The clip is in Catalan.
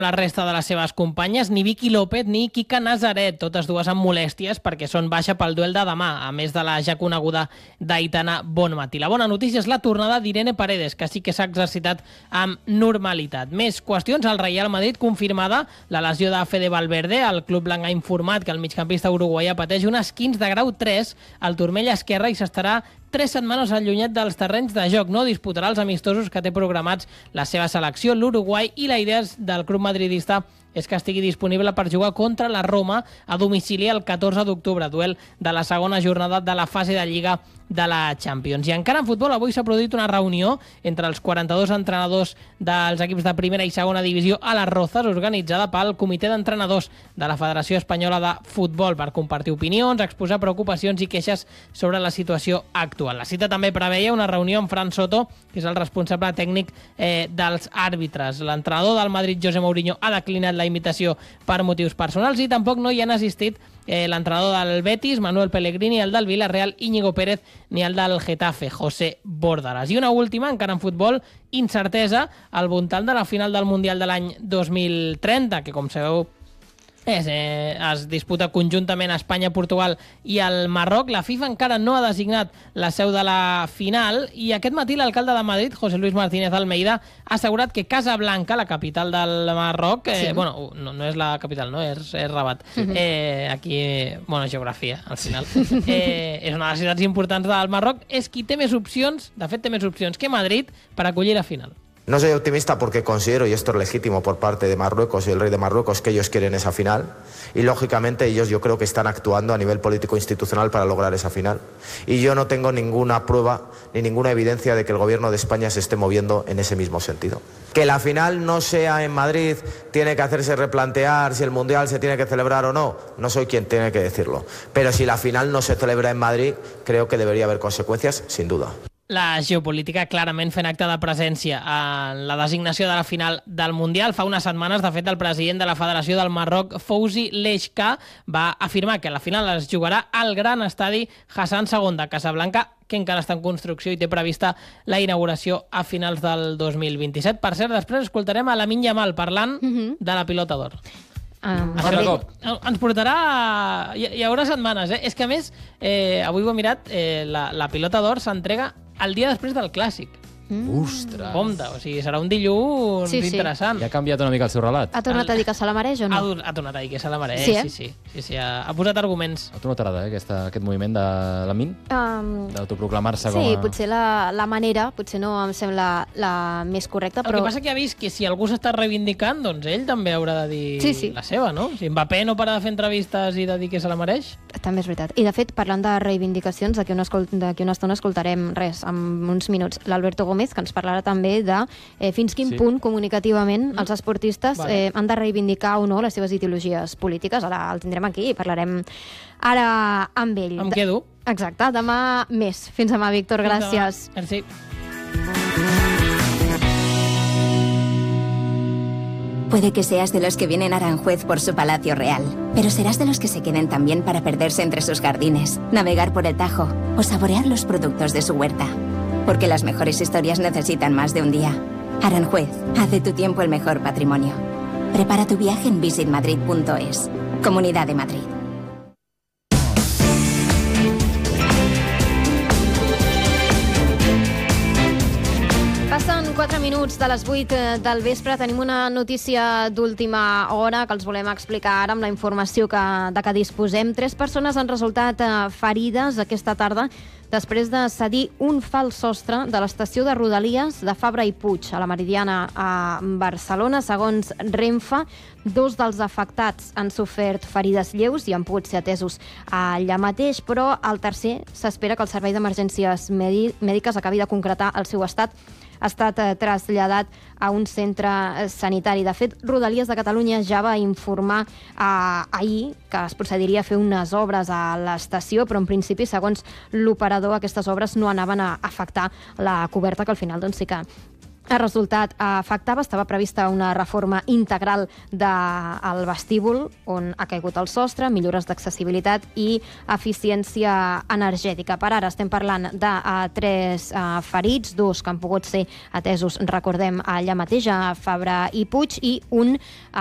la resta de les seves companyes, ni Vicky López ni Kika Nazaret, totes dues amb molèsties perquè són baixa pel duel de demà, a més de la ja coneguda d'Aitana Bonmatí. La bona notícia és la tornada d'Irene Paredes, que sí que s'ha exercitat amb normalitat. Més qüestions, el Real Madrid confirmada la lesió de Fede Valverde. El club blanc ha informat que el migcampista uruguaià pateix un esquinç de grau 3 al turmell esquerre i s'estarà 3 setmanes allunyat dels terrenys de joc. No disputarà els amistosos que té programats la seva selecció, l'Uruguai, i la idea del club madridista és que estigui disponible per jugar contra la Roma a domicili el 14 d'octubre, duel de la segona jornada de la fase de Lliga de la Champions. I encara en futbol, avui s'ha produït una reunió entre els 42 entrenadors dels equips de primera i segona divisió a les Rozas, organitzada pel comitè d'entrenadors de la Federació Espanyola de Futbol, per compartir opinions, exposar preocupacions i queixes sobre la situació actual. La cita també preveia una reunió amb Fran Soto, que és el responsable tècnic dels àrbitres. L'entrenador del Madrid, José Mourinho, ha declinat la invitació per motius personals i tampoc no hi han assistit l'entrenador del Betis, Manuel Pellegrini, el del Villarreal, Íñigo Pérez, ni el del Getafe, José Bórdalas. I una última, encara en futbol, incertesa al voltant de la final del Mundial de l'any 2030, que com sabeu es disputa conjuntament a Espanya, Portugal i el Marroc. La FIFA encara no ha designat la seu de la final i aquest matí l'alcalde de Madrid, José Luis Martínez Almeida, ha assegurat que Casablanca, la capital del Marroc, bueno, no és la capital, no, és Rabat. Aquí, bueno, geografia, al final. És una de les ciutats importants del Marroc, és qui té més opcions, de fet té més opcions que Madrid per acollir la final. No soy optimista porque considero, y esto es legítimo por parte de Marruecos y el rey de Marruecos, que ellos quieren esa final y lógicamente ellos yo creo que están actuando a nivel político institucional para lograr esa final. Y yo no tengo ninguna prueba ni ninguna evidencia de que el gobierno de España se esté moviendo en ese mismo sentido. Que la final no sea en Madrid tiene que hacerse replantear si el Mundial se tiene que celebrar o no. No soy quien tiene que decirlo. Pero si la final no se celebra en Madrid, creo que debería haber consecuencias, sin duda. La geopolítica clarament fent acte de presència en la designació de la final del Mundial. Fa unes setmanes, de fet, el president de la Federació del Marroc, Fouzi Lechka, va afirmar que la final es jugarà al gran estadi Hassan II de Casablanca, que encara està en construcció i té prevista la inauguració a finals del 2027. Per cert, després escoltarem a Lamine Yamal parlant de la pilota d'or. Ens portarà... Hi haurà setmanes, És que, a més, avui ho he mirat, la pilota d'or s'entrega el dia després del Clàssic. Ostres! Compte, o sigui, serà un dilluns interessant. I ha canviat una mica el seu relat. Ha tornat a dir que se la mereix o no? Ha tornat a dir que se la mereix, sí. Ha posat arguments. A tu no t'agrada, aquest moviment de Lamine? D'autoproclamar-se com a... Sí, potser la manera, potser no em sembla la més correcta, però... El que passa que ha vist que si algú s'està reivindicant, doncs ell també haurà de dir la seva, no? Si Mbappé no para de fer entrevistes i de dir que se la mereix... També és veritat. I, de fet, parlant de reivindicacions, d'aquí una estona escoltarem en uns minuts l'Alberto Gómez, que ens parlarà també de fins quin punt comunicativament els esportistes han de reivindicar o no les seves ideologies polítiques. Ara el tindrem aquí i parlarem ara amb ell. Em quedo. Exacte, demà més. Fins demà, Víctor, gràcies. Merci. Puede que seas de los que vienen a Aranjuez por su palacio real, pero serás de los que se queden también para perderse entre sus jardines, navegar por el Tajo o saborear los productos de su huerta. Porque las mejores historias necesitan más de un día. Aranjuez, haz de tu tiempo el mejor patrimonio. Prepara tu viaje en visitmadrid.es. Comunidad de Madrid. Passen 4 minuts de les 8 del vespre. Tenim una notícia d'última hora que els volem explicar ara amb la informació de que disposem. 3 persones han resultat ferides aquesta tarda després de cedir un fals sostre de l'estació de Rodalies de Fabra i Puig, a la Meridiana a Barcelona. Segons Renfe, 2 dels afectats han sofert ferides lleus i han pogut ser atesos allà mateix, però el tercer s'espera que el Servei d'Emergències Mèdiques acabi de concretar el seu estat. Ha estat traslladat a un centre sanitari. De fet, Rodalies de Catalunya ja va informar ahir que es procediria a fer unes obres a l'estació, però en principi, segons l'operador, aquestes obres no anaven a afectar la coberta, que al final doncs, sí que El resultat afectava, estava prevista una reforma integral del vestíbul on ha caigut el sostre, millores d'accessibilitat i eficiència energètica. Per ara estem parlant de 3 ferits, 2 que han pogut ser atesos, recordem, allà mateix, a Fabra i Puig, i un